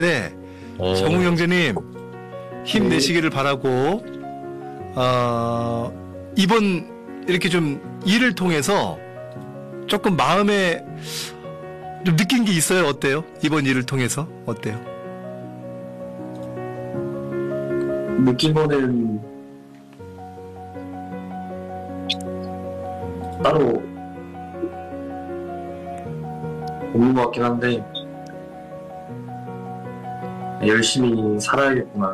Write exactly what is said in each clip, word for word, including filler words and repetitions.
네, 오. 정웅 형제님 힘내시기를 바라고 어, 이번 이렇게 좀 일을 통해서 조금 마음에 좀 느낀 게 있어요? 어때요? 이번 일을 통해서 어때요? 느낀 거는 따로 없는 것 같긴 한데 열심히 살아야겠구나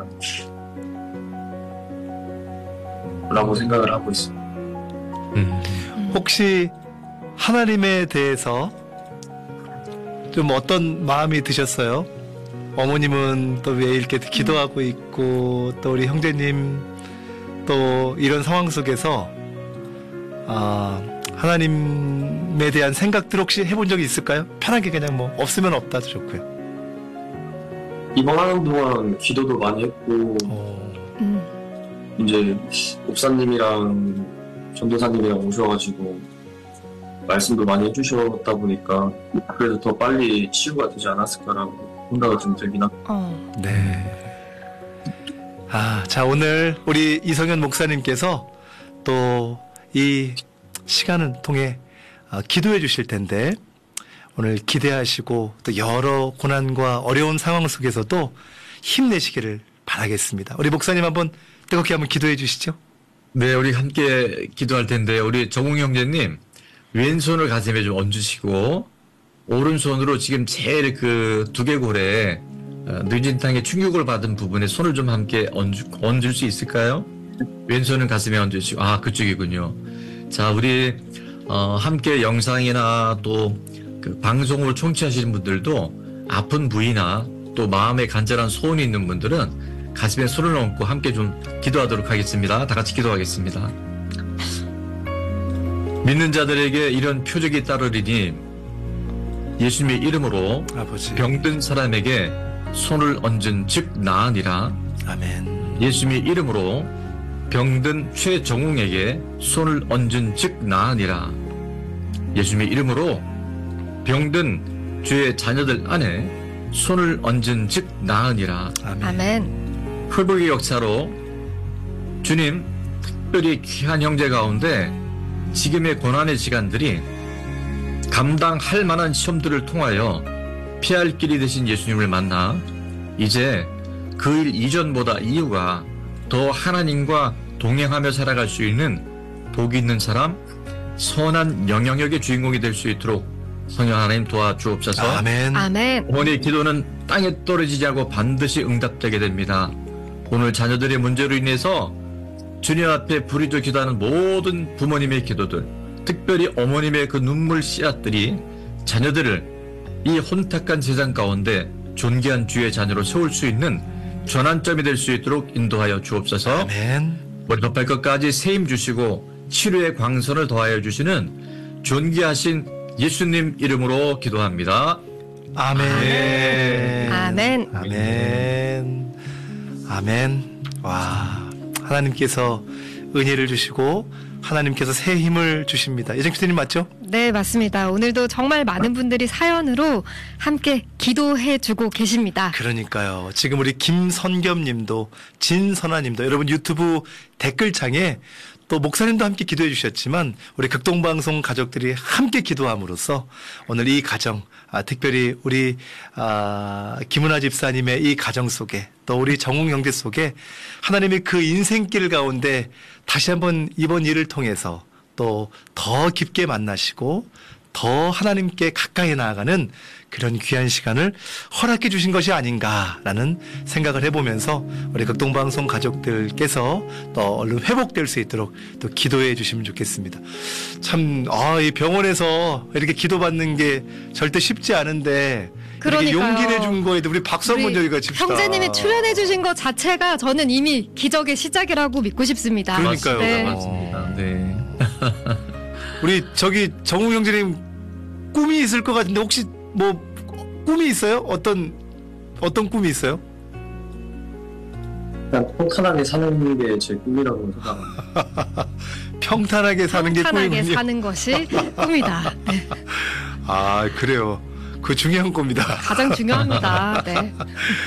라고 생각을 하고 있습니다. 음. 혹시 하나님에 대해서 좀 어떤 마음이 드셨어요? 어머님은 또 왜 이렇게 기도하고 있고 또 우리 형제님 또 이런 상황 속에서 아, 하나님에 대한 생각들 혹시 해본 적이 있을까요? 편하게 그냥 뭐 없으면 없다도 좋고요. 이번 하는 동안 기도도 많이 했고 어, 음. 이제 목사님이랑 전도사님이랑 오셔가지고 말씀도 많이 해주셨다 보니까 그래도 더 빨리 치유가 되지 않았을까라고 생각이 좀 들긴 합니다. 어. 네. 아, 자, 오늘 우리 이성현 목사님께서 또 이 시간을 통해 어, 기도해 주실 텐데 오늘 기대하시고 또 여러 고난과 어려운 상황 속에서도 힘내시기를 바라겠습니다. 우리 목사님 한번 뜨겁게 한번 기도해 주시죠. 네, 우리 함께 기도할 텐데 우리 정웅 형제님 왼손을 가슴에 좀 얹으시고 오른손으로 지금 제일 그 두개골에 어, 늦은 땅에 충격을 받은 부분에 손을 좀 함께 얹, 얹을 수 있을까요? 왼손은 가슴에 얹으시고 아 그쪽이군요. 자, 우리 어, 함께 영상이나 또 그 방송으로 청취하시는 분들도 아픈 부위나 또 마음에 간절한 소원이 있는 분들은 가슴에 손을 얹고 함께 좀 기도하도록 하겠습니다. 다 같이 기도하겠습니다. 믿는 자들에게 이런 표적이 따르리니 예수님의 이름으로 아버지. 병든 사람에게 손을 얹은 즉 나으니라. 아멘. 예수님의 이름으로 병든 최정웅에게 손을 얹은 즉 나으니라. 예수님의 이름으로 병든 주의 자녀들 안에 손을 얹은 즉 나으니라. 아멘. 아멘. 회복의 역사로 주님 특별히 귀한 형제 가운데 지금의 고난의 시간들이 감당할 만한 시험들을 통하여 피할 길이 되신 예수님을 만나 이제 그 일 이전보다 이후가 더 하나님과 동행하며 살아갈 수 있는 복이 있는 사람, 선한 영향력의 주인공이 될 수 있도록 성령 하나님 도와주옵소서. 아멘. 아멘. 어머니의 기도는 땅에 떨어지지 않고 반드시 응답되게 됩니다. 오늘 자녀들의 문제로 인해서 주님 앞에 부르짖어 기도하는 모든 부모님의 기도들, 특별히 어머님의 그 눈물 씨앗들이 자녀들을 이 혼탁한 세상 가운데 존귀한 주의 자녀로 세울 수 있는 전환점이 될 수 있도록 인도하여 주옵소서. 아멘. 머리부터 발끝까지 세임 주시고 치료의 광선을 더하여 주시는 존귀하신 예수님 이름으로 기도합니다. 아멘. 아멘. 아멘. 아멘. 와, 하나님께서 은혜를 주시고 하나님께서 새 힘을 주십니다. 예정피디님 맞죠? 네, 맞습니다. 오늘도 정말 많은 분들이 사연으로 함께 기도해주고 계십니다. 그러니까요. 지금 우리 김선겸님도 진선아님도 여러분 유튜브 댓글창에 또 목사님도 함께 기도해 주셨지만 우리 극동방송 가족들이 함께 기도함으로써 오늘 이 가정, 아, 특별히 우리 아, 김은아 집사님의 이 가정 속에 또 우리 정웅 형제 속에 하나님의 그 인생길 가운데 다시 한번 이번 일을 통해서 또 더 깊게 만나시고 더 하나님께 가까이 나아가는 그런 귀한 시간을 허락해 주신 것이 아닌가라는 생각을 해보면서 우리 극동방송 가족들께서 또 얼른 회복될 수 있도록 또 기도해 주시면 좋겠습니다. 참, 아, 이 병원에서 이렇게 기도받는 게 절대 쉽지 않은데 이렇게 그러니까요. 용기를 준 거에도 우리 박수 한번 저희가 칩시다. 형제님이 출연해주신 것 자체가 저는 이미 기적의 시작이라고 믿고 싶습니다. 그러니까요. 네. 맞습니다. 네. 우리 저기 정우 형제님 꿈이 있을 것 같은데 혹시 뭐 꿈이 있어요? 어떤 어떤 꿈이 있어요? 그냥 평탄하게 사는 게 제 꿈이라고 생각합니다. 평탄하게 사는 게 평탄하게 꿈이군요. 사는 것이 꿈이다. 네. 아, 그래요. 그 중요한 겁니다. 가장 중요합니다. 네.